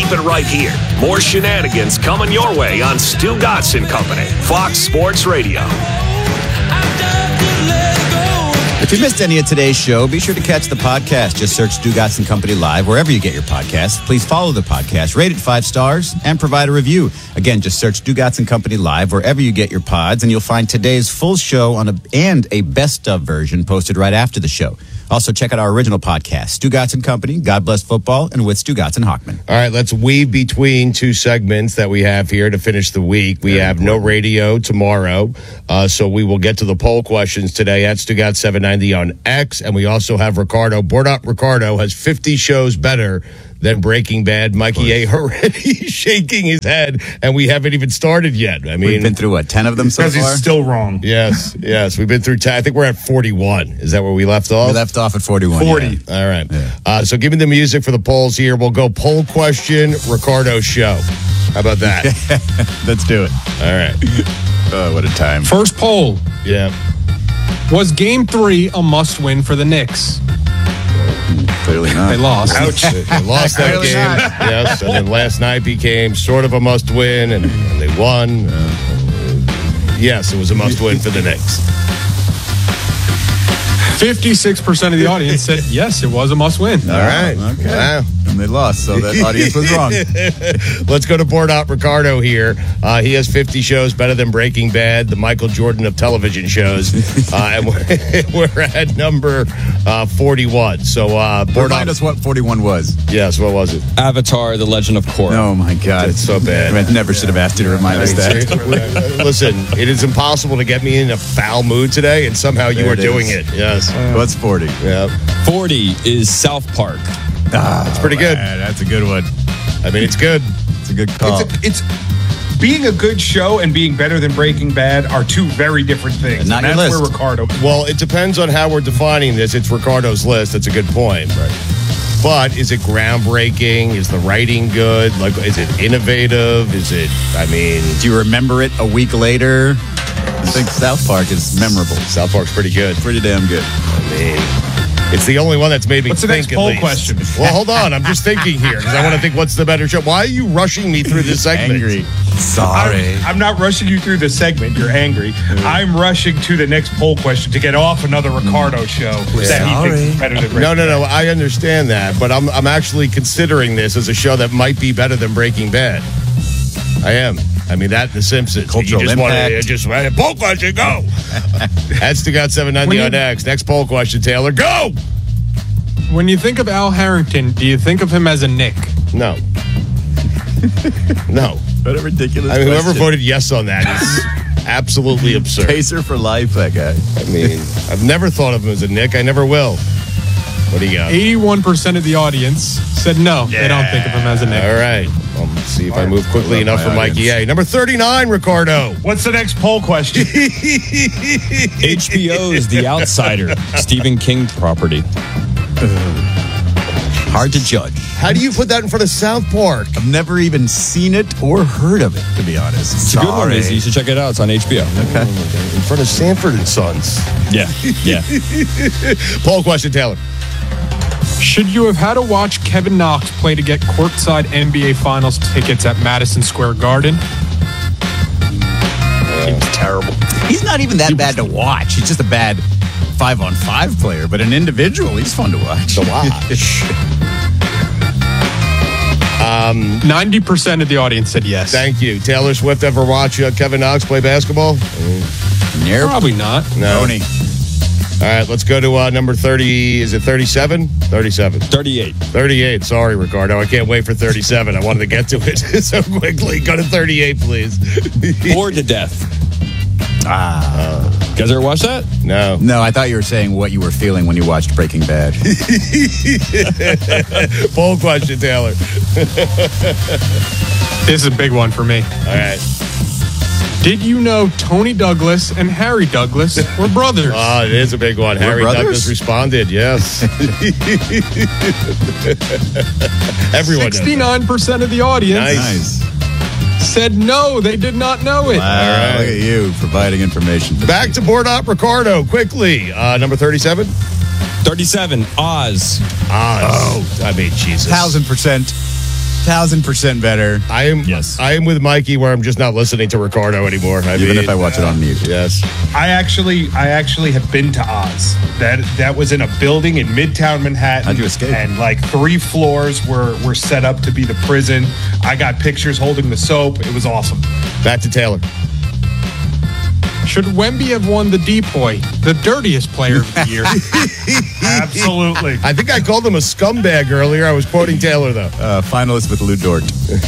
keep it right here. More shenanigans coming your way on Stu Gatz and Company, Fox Sports Radio. If you missed any of today's show, be sure to catch the podcast. Just search Stu Gatz and Company Live wherever you get your podcasts. Please follow the podcast, rate it 5 stars, and provide a review. Again, just search Stu Gatz and Company Live wherever you get your pods, and you'll find today's full show and a best of version posted right after the show. Also, check out our original podcast, Stu Gatz and Company, God Bless Football, and with Stu Gatz and Hockman. All right, let's weave between two segments that we have here to finish the week. We have no radio tomorrow, so we will get to the poll questions today at Stu Gatz 790 on X, and we also have Ricardo. Board Up Ricardo has 50 shows better than Breaking Bad. Mikey A. already shaking his head, and we haven't even started yet. I mean, we've been through, what, 10 of them so far? Because he's still wrong. Yes. We've been through 10. I think we're at 41. Is that where we left off? We left off at 41. 40. Yeah. All right. Yeah. So give me the music for the polls here. We'll go poll question, Ricardo show. How about that? Let's do it. All right. What a time. First poll. Yeah. Was Game 3 a must-win for the Knicks? Clearly not. They lost. Ouch. They lost that Clearly game. not. Yes. And then last night became sort of a must-win, and they won. Yes, it was a must-win for the Knicks. 56% of the audience said yes, it was a must-win. All right. Okay. Wow. And they lost, so that audience was wrong. Let's go to Board Out Ricardo here. He has 50 shows better than Breaking Bad, the Michael Jordan of television shows. And we're at number 41. So, Board Remind us what 41 was. Yes, what was it? Avatar, The Legend of Korra. Oh, my God. It's so bad. I never should have asked you to remind us that. Listen, it is impossible to get me in a foul mood today, and somehow you There are it doing is. it. Yes. What's 40? Yeah. 40 is South Park. It's pretty good. That's a good one. I mean, it's good. It's a good call. It's being a good show and being better than Breaking Bad are two very different things. Not and your that's list. where Ricardo. Well, it depends on how we're defining this. It's Ricardo's list. That's a good point. Right. But is it groundbreaking? Is the writing good? Like, is it innovative? Is it, I mean... Do you remember it a week later? I think South Park is memorable. South Park's pretty good. Pretty damn good. I mean... It's the only one that's made me What's the think next at poll least. question? Well, hold on. I'm just thinking here because I want to think what's the better show. Why are you rushing me through this segment? Angry. Sorry. I'm not rushing you through the segment. You're angry. I'm rushing to the next poll question to get off another Ricardo show that he thinks is better than Breaking Bad. No. I understand that, but I'm actually considering this as a show that might be better than Breaking Bad. I am. I mean, that and The Simpsons. Cultural you just impact. poll question, go. That's the Got 790 on X. Next poll question, Taylor, go. When you think of Al Harrington, do you think of him as a Nick? No. No. What a ridiculous I mean, whoever question. voted yes on that is absolutely absurd. Pacer for life, that guy. I mean, I've never thought of him as a Nick. I never will. What do you got? 81% of the audience said no, they don't think of him as a Nick. All right. Well, let's see if I move quickly enough for Mikey A. Number 39, Ricardo. What's the next poll question? HBO's The Outsider, Stephen King property. Hard to judge. How do you put that in front of South Park? I've never even seen it or heard of it, to be honest. It's a good one, Izzy. You should check it out. It's on HBO. Okay. In front of Sanford and Sons. Yeah. Poll question, Taylor. Should you have had to watch Kevin Knox play to get courtside NBA Finals tickets at Madison Square Garden? Seems terrible. He's not even that bad to watch. He's just a bad 5-on-5 player, but an individual, he's fun to watch. 90% of the audience said yes. Thank you. Taylor Swift ever watch Kevin Knox play basketball? Nope. Probably not. No. Tony. All right, let's go to number 30. Is it 37? 37. 38. 38. Sorry, Ricardo. I can't wait for 37. I wanted to get to it so quickly. Go to 38, please. Bored to death. You guys ever watch that? No. No, I thought you were saying what you were feeling when you watched Breaking Bad. Poll question, Taylor. This is a big one for me. All right. Did you know Tony Douglas and Harry Douglas were brothers? Oh, it is a big one. Harry brothers? Douglas responded, yes. Everyone knows that. 69% of the audience Nice. said no, they did not know it. Wow, look at you providing information. Back to Board Up Ricardo, quickly. Number 37? 37. Oz. Oh, I mean, Jesus. 1,000%. 1,000% better. I am with Mikey where I'm just not listening to Ricardo anymore. Even if I watch it on mute. Yes. I actually have been to Oz. That was in a building in Midtown Manhattan. How'd you escape? And like 3 floors were set up to be the prison. I got pictures holding the soap. It was awesome. Back to Taylor. Should Wemby have won the Depoy, the dirtiest player of the year? Absolutely. I think I called him a scumbag earlier. I was quoting Taylor, though. Finalist with Lou Dort.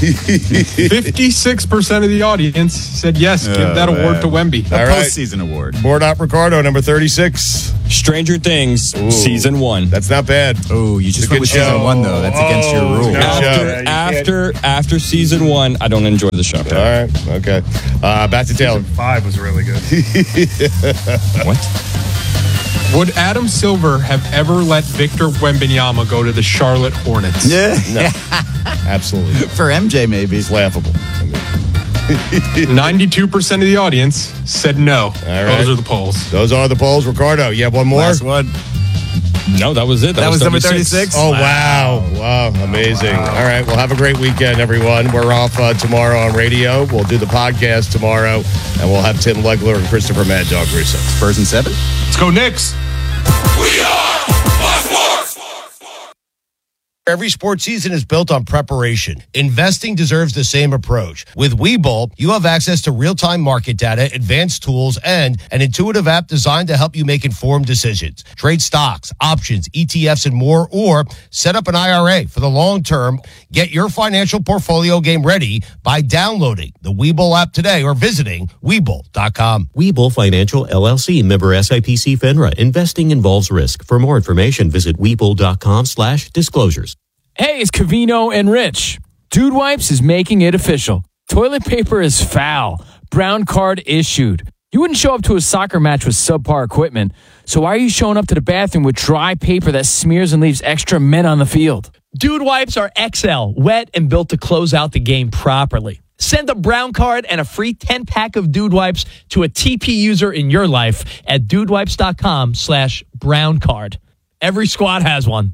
56% of the audience said yes, give that award to Wemby. All right. Postseason award. Board Op Ricardo, number 36. Stranger Things, season 1. That's not bad. Oh, you just It's a went good with season show. 1, though. That's against your rule. Good After season 1, I don't enjoy the show. All right. Okay. Back to Taylor. 5 was really good. What? Would Adam Silver have ever let Victor Wembanyama go to the Charlotte Hornets? Yeah. No. Absolutely. For MJ, maybe. It's laughable. 92% of the audience said no. All right. Those are the polls. Those are the polls. Ricardo, you have one more? Last one. No, that was it. That was number 36? Oh, wow. Amazing. Wow. All right. Well, have a great weekend, everyone. We're off tomorrow on radio. We'll do the podcast tomorrow, and we'll have Tim Legler and Christopher Mad Dog Russo. Spurs in 7. Let's go Knicks. We are Fox Sports. Every sports season is built on preparation. Investing deserves the same approach. With Webull, you have access to real-time market data, advanced tools, and an intuitive app designed to help you make informed decisions. Trade stocks, options, ETFs, and more, or set up an IRA for the long term. Get your financial portfolio game ready by downloading the Webull app today or visiting Webull.com. Webull Financial LLC, member SIPC FINRA. Investing involves risk. For more information, visit Webull.com/disclosures. Hey, it's Covino and Rich. Dude Wipes is making it official. Toilet paper is foul. Brown card issued. You wouldn't show up to a soccer match with subpar equipment, so why are you showing up to the bathroom with dry paper that smears and leaves extra men on the field? Dude Wipes are XL, wet and built to close out the game properly. Send a brown card and a free 10-pack of Dude Wipes to a TP user in your life at dudewipes.com/brown card. Every squad has one.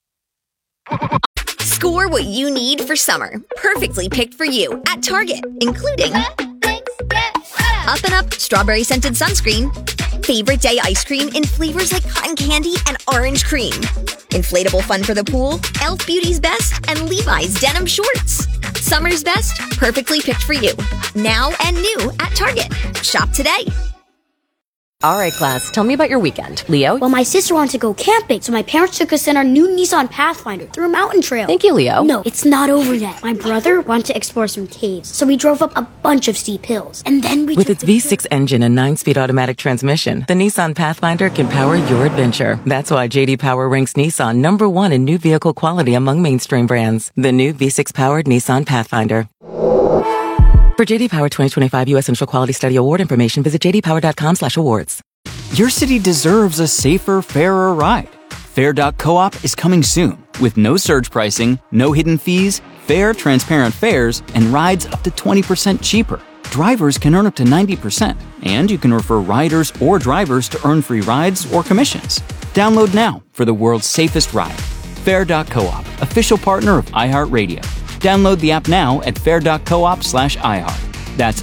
Score what you need for summer. Perfectly picked for you at Target, including Up and Up strawberry scented sunscreen, favorite day ice cream in flavors like cotton candy and orange cream, inflatable fun for the pool, Elf Beauty's Best, and Levi's denim shorts. Summer's best, perfectly picked for you. Now and new at Target. Shop today. All right, class, tell me about your weekend. Leo? Well, my sister wanted to go camping, so my parents took us in our new Nissan Pathfinder through a mountain trail. Thank you, Leo. No, it's not over yet. My brother wanted to explore some caves, so we drove up a bunch of steep hills. And then we With its V6 engine and 9-speed automatic transmission, the Nissan Pathfinder can power your adventure. That's why J.D. Power ranks Nissan #1 in new vehicle quality among mainstream brands. The new V6-powered Nissan Pathfinder. For J.D. Power 2025 U.S. Central Quality Study Award information, visit jdpower.com/awards. Your city deserves a safer, fairer ride. Fair.coop is coming soon with no surge pricing, no hidden fees, fair, transparent fares, and rides up to 20% cheaper. Drivers can earn up to 90%, and you can refer riders or drivers to earn free rides or commissions. Download now for the world's safest ride. Fair.coop, official partner of iHeartRadio. Download the app now at fair.coop/iHeart. That's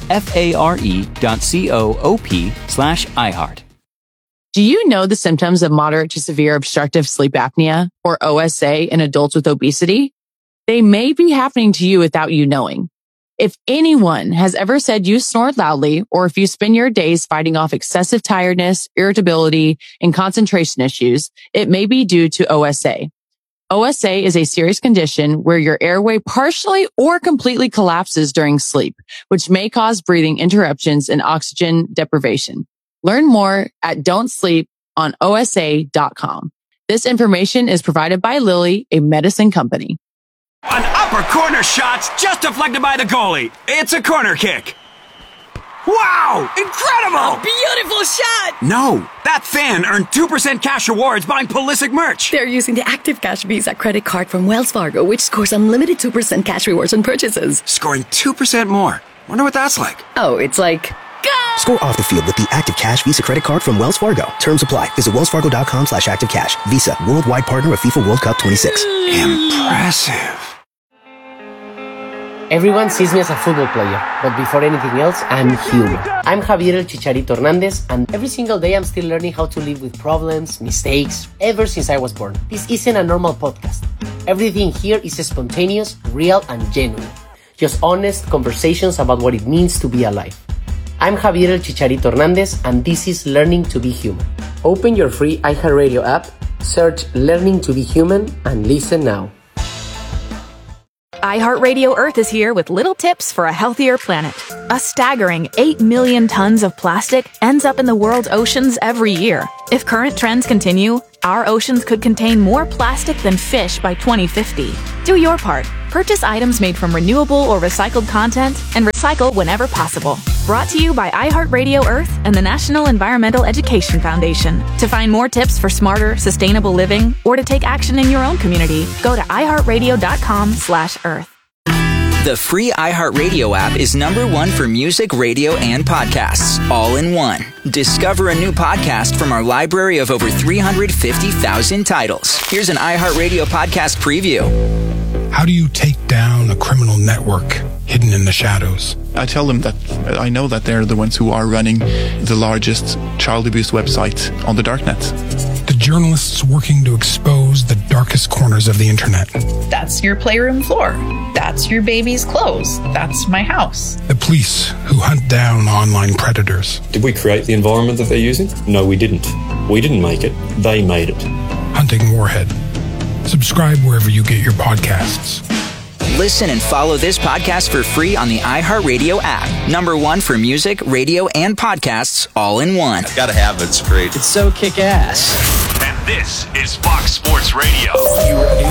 FARE.coop/iHeart. Do you know the symptoms of moderate to severe obstructive sleep apnea, or OSA, in adults with obesity? They may be happening to you without you knowing. If anyone has ever said you snore loudly, or if you spend your days fighting off excessive tiredness, irritability, and concentration issues, it may be due to OSA. OSA is a serious condition where your airway partially or completely collapses during sleep, which may cause breathing interruptions and oxygen deprivation. Learn more at don'tsleep.osa.com. This information is provided by Lilly, a medicine company. An upper corner shot's just deflected by the goalie. It's a corner kick. Wow! Incredible! A beautiful shot! No, that fan earned 2% cash rewards buying Pulisic merch. They're using the Active Cash Visa credit card from Wells Fargo, which scores unlimited 2% cash rewards on purchases. Scoring 2% more. Wonder what that's like. Oh, it's like... Score off the field with the Active Cash Visa credit card from Wells Fargo. Terms apply. Visit wellsfargo.com/activecash. Visa, worldwide partner of FIFA World Cup 26. Impressive. Everyone sees me as a football player, but before anything else, I'm human. I'm Javier El Chicharito Hernandez, and every single day I'm still learning how to live with problems, mistakes, ever since I was born. This isn't a normal podcast. Everything here is spontaneous, real, and genuine. Just honest conversations about what it means to be alive. I'm Javier El Chicharito Hernandez, and this is Learning to be Human. Open your free iHeartRadio app, search Learning to be Human, and listen now. iHeartRadio Earth is here with little tips for a healthier planet. A staggering 8 million tons of plastic ends up in the world's oceans every year. If current trends continue, our oceans could contain more plastic than fish by 2050. Do your part. Purchase items made from renewable or recycled content and recycle whenever possible. Brought to you by iHeartRadio Earth and the National Environmental Education Foundation. To find more tips for smarter, sustainable living or to take action in your own community, go to iHeartRadio.com/earth. The free iHeartRadio app is #1 for music, radio, and podcasts, all in one. Discover a new podcast from our library of over 350,000 titles. Here's an iHeartRadio podcast preview. How do you take down a criminal network hidden in the shadows? I tell them that I know that they're the ones who are running the largest child abuse website on the darknet. The journalists working to expose the darkest corners of the internet. That's your playroom floor. That's your baby's clothes. That's my house. The police who hunt down online predators. Did we create the environment that they're using? No, we didn't. We didn't make it. They made it. Hunting Warhead. Subscribe wherever you get your podcasts. Listen and follow this podcast for free on the iHeartRadio app. #1 for music, radio, and podcasts, all in one. I've got to have it. It's great. It's so kick-ass. And this is Fox Sports Radio. You ready?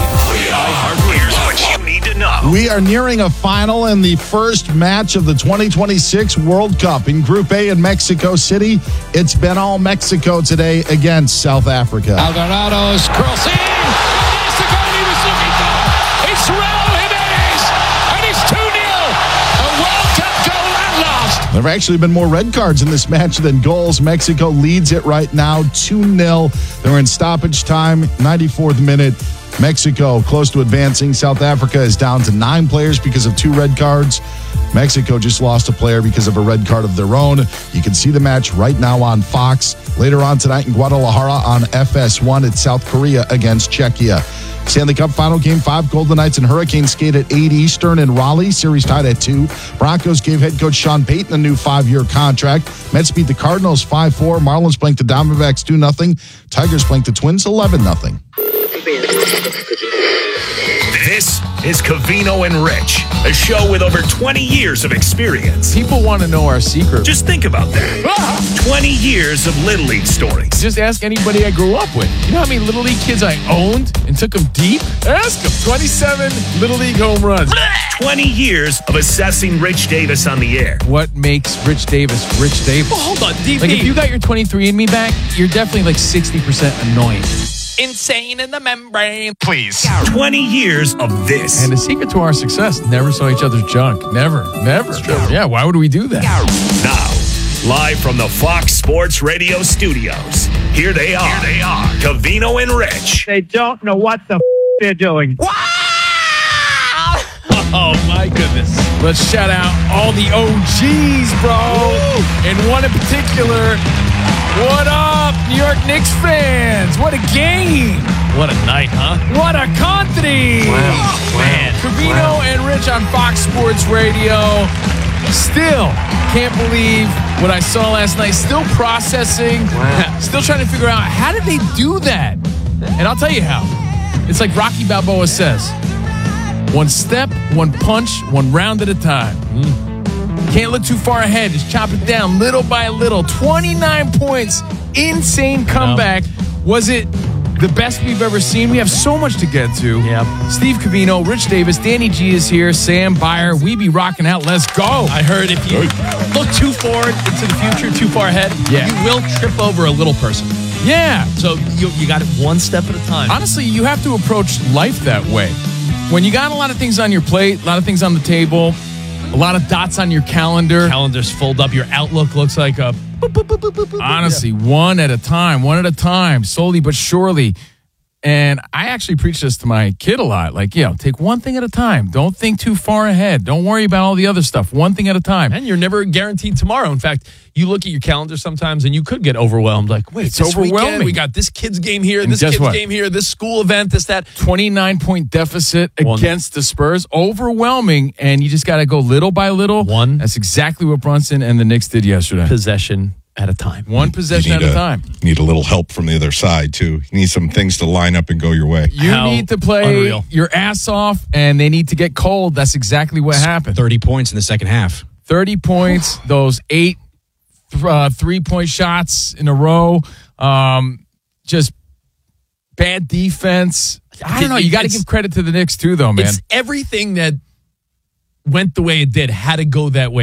Here's what you need to know. We are nearing a final in the first match of the 2026 World Cup. In Group A in Mexico City, it's been all Mexico today against South Africa. Alvarado's crossing. That's the goal he was looking for. It's Raul Jimenez, and it's 2-0. A World Cup goal at last. There have actually been more red cards in this match than goals. Mexico leads it right now, 2-0. They're in stoppage time, 94th minute. Mexico close to advancing. South Africa is down to 9 players because of 2 red cards. Mexico just lost a player because of a red card of their own. You can see the match right now on Fox. Later on tonight in Guadalajara on FS1, it's South Korea against Czechia. Stanley Cup Final Game 5, Golden Knights and Hurricanes skate at 8 Eastern in Raleigh. Series tied at 2. Broncos gave head coach Sean Payton a new 5-year contract. Mets beat the Cardinals 5-4. Marlins blanked the Diamondbacks 2-0. Tigers blanked the Twins 11-0. This is Covino and Rich, a show with over 20 years of experience. People want to know our secret. Just think about that. 20 years of Little League stories. Just ask anybody I grew up with. You know how many Little League kids I owned and took them deep? Ask them. 27 Little League home runs. 20 years of assessing Rich Davis on the air. What makes Rich Davis Rich Davis? Well, hold on, DP. Like, if you got your 23andMe back, you're definitely like 60% annoying. Insane in the membrane. Please. 20 years of this. And the secret to our success, never saw each other's junk. Never. Yeah, why would we do that? Now, live from the Fox Sports Radio studios, here they are. Covino and Rich. They don't know what the they're doing. Oh, my goodness. Let's shout out all the OGs, bro. And one in particular. What up, New York Knicks fans? What a game. What a night, huh? What a country. Wow. Man. Covino and Rich on Fox Sports Radio. Still can't believe what I saw last night. Still processing. Wow. Still trying to figure out how did they do that? And I'll tell you how. It's like Rocky Balboa says. One step, one punch, one round at a time. Can't look too far ahead. Just chop it down little by little. 29 points. Insane comeback. Was it the best we've ever seen? We have so much to get to. Yep. Steve Covino, Rich Davis, Danny G is here, Sam Byer. We be rocking out. Let's go. I heard if you look too forward into the future, too far ahead, you will trip over a little person. Yeah. So you got it one step at a time. Honestly, you have to approach life that way. When you got a lot of things on your plate, a lot of things on the table, a lot of dots on your calendar. Calendars fold up. Your outlook looks like a... Honestly, one at a time, slowly but surely. And I actually preach this to my kid a lot. Like, take one thing at a time. Don't think too far ahead. Don't worry about all the other stuff. One thing at a time. And you're never guaranteed tomorrow. In fact, you look at your calendar sometimes and you could get overwhelmed. Like, wait, it's overwhelming. Weekend, we got this kid's game here, and this kid's game here, this school event, this, that. 29-point deficit against the Spurs. Overwhelming. And you just got to go little by little. That's exactly what Brunson and the Knicks did yesterday. Possession at a time. One possession at a time. Need a little help from the other side, too. You need some things to line up and go your way. You need to play your ass off, and they need to get cold. That's exactly what happened. 30 points in the second half. 30 points, those 8 3-point shots in a row. Just bad defense. I don't know. You got to give credit to the Knicks, too, though, man. It's everything that went the way it did had to go that way.